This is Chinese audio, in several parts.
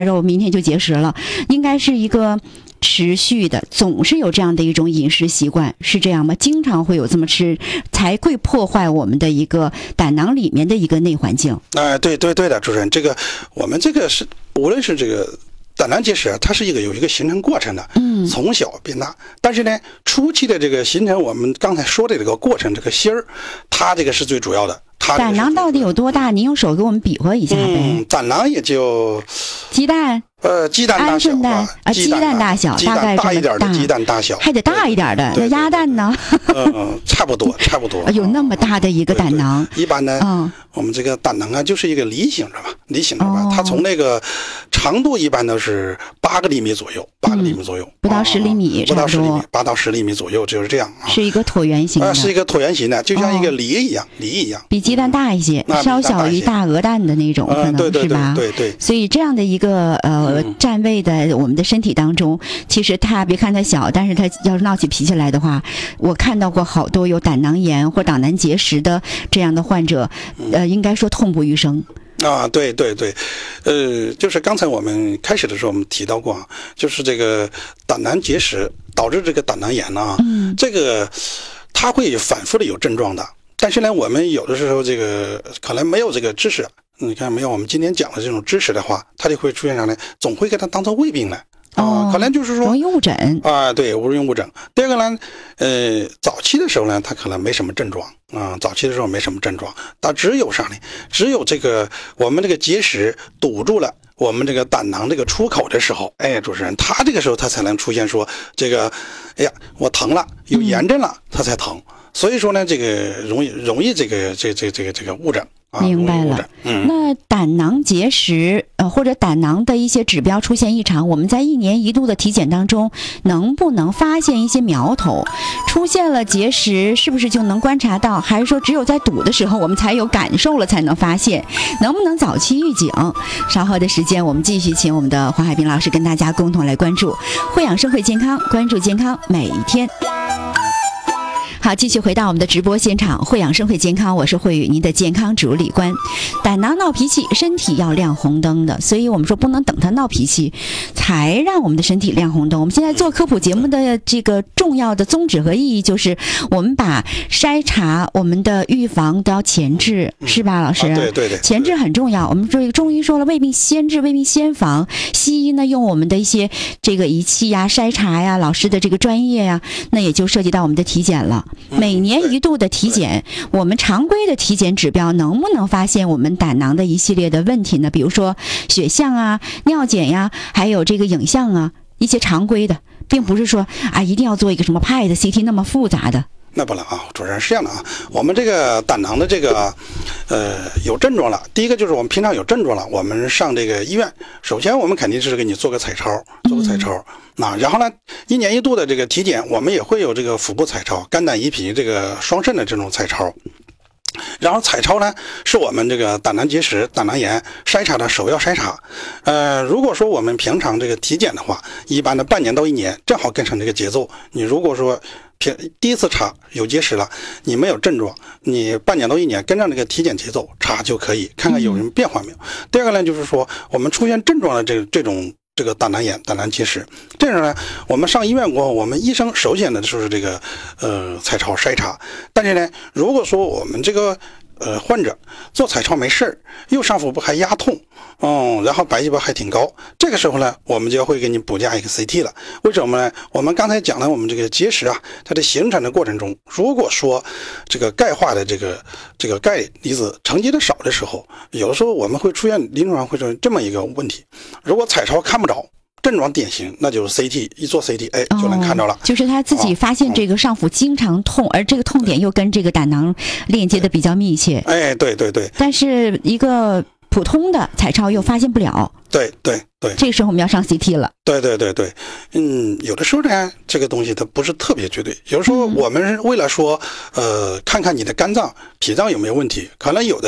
肉明天就结石了，应该是一个持续的，总是有这样的一种饮食习惯，是这样吗？经常会有这么吃，才会破坏我们的一个胆囊里面的一个内环境。 对的，主持人，这个我们这个是无论是这个胆囊结石，它是有一个形成过程的，从小变大。但是呢，初期的这个形成，我们刚才说的这个过程，这个芯儿，它这个是最主要的。 胆囊到底有多大？您用手给我们比划一下呗。 胆囊也就鸡蛋。 鸡蛋大小吧， 鸡蛋大小，大概大一点的鸡蛋大小， 还得大一点的。那鸭蛋呢？ 差不多。 有那么大的一个胆囊。 一般呢，我们这个胆囊啊，就是一个梨形的吧，它从那个长度一般都是8个厘米左右， 不到10厘米， 不到10厘米，8到10厘米左右，就是这样。 是一个椭圆形的。 是一个椭圆形的，就像一个梨一样， 比鸡蛋大一些，稍小于大鹅蛋的那种，可能是吧？ 对。 所以这样的一个占位的我们的身体当中，其实它别看它小，但是它要是闹起脾气来的话，我看到过好多有胆囊炎或胆囊结石的这样的患者，应该说痛不欲生。 对，就是刚才我们开始的时候我们提到过，就是这个胆囊结石导致这个胆囊炎呢，这个它会反复的有症状的，但是呢，我们有的时候这个可能没有这个知识。你看没有我们今天讲的这种知识的话，它就会出现啥呢？总会给它当成胃病来可能就是说容易误诊对，容易误诊。第二个呢，早期的时候呢，它可能没什么症状它只有啥呢？只有这个我们这个结石堵住了我们这个胆囊这个出口的时候，主持人，他这个时候他才能出现说这个，我疼了，有炎症了，他才疼。所以说呢，这个容易这个误诊。 明白了。那胆囊结石或者胆囊的一些指标出现异常，我们在1年1度的体检当中能不能发现一些苗头？出现了结石是不是就能观察到？还是说只有在堵的时候我们才有感受了才能发现？能不能早期预警？稍后的时间我们继续请我们的黄海平老师跟大家共同来关注慧养生会健康，关注健康每一天。好，继续回到我们的直播现场，慧养生会健康，我是慧宇，您的健康主理官。胆囊闹脾气，身体要亮红灯的，所以我们说不能等它闹脾气才让我们的身体亮红灯。我们现在做科普节目的这个重要的宗旨和意义，就是我们把筛查我们的预防都要前置，是吧，老师？ 对， 前置很重要。我们这个中医说了，未病先治，未病先防。西医呢，用我们的一些这个仪器呀、筛查呀、老师的这个专业呀，那也就涉及到我们的体检了。每年1度的体检，我们常规的体检指标能不能发现我们胆囊的一系列的问题呢？比如说血象啊、尿检呀，还有这个影像啊，一些常规的，并不是说一定要做一个什么 PET、CT 那么复杂的。 那不能主持人是这样的我们这个胆囊的这个有症状了，第一个就是我们平常有症状了，我们上这个医院，首先我们肯定是给你做个彩超，然后呢，1年1度的这个体检，我们也会有这个腹部彩超、肝胆胰脾这个双肾的这种彩超。然后彩超呢，是我们这个胆囊结石、胆囊炎筛查的首要筛查。如果说我们平常这个体检的话，一般的半年到1年，正好跟上这个节奏。你如果说第一次查有结石了，你没有症状，你半年到1年跟上这个体检节奏查就可以，看看有什么变化没有。第二个呢，就是说我们出现症状的这种胆囊炎、胆囊结石，这样呢，我们上医院过后，我们医生首选的就是这个彩超筛查。但是呢，如果说我们这个患者做彩超没事儿，右上腹部还压痛，然后白细胞还挺高，这个时候呢，我们就会给你补加一个 CT 了。为什么呢？我们刚才讲了，我们这个结石它的形成的过程中，如果说这个钙化的这个钙离子沉积的少的时候，有的时候我们会出现临床上会出现这么一个问题，如果彩超看不着。症状典型，那就是 CT， 一做 CT， 就能看到了。 就是他自己发现这个上腹经常痛，而这个痛点又跟这个胆囊链接的比较密切。 对。 但是一个普通的彩超又发现不了。 对。 这个时候我们要上 CT 了。 对。有的时候呢，这个东西它不是特别绝对。有的时候我们为了说，看看你的肝脏、脾脏有没有问题，可能有的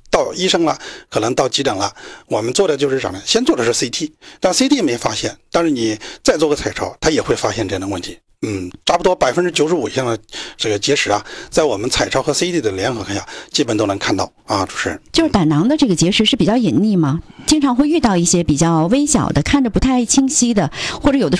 到医生了，可能到急诊了，我们做的就是啥呢？先做的是 CT， 但 CT 没发现，但是你再做个彩超，它也会发现这样的问题。差不多95%以上的这个结石啊，在我们彩超和 CT 的联合下，基本都能看到啊。主持人， 就是胆囊的这个结石是比较隐匿吗？经常会遇到一些比较微小的，看着不太清晰的，或者有的时候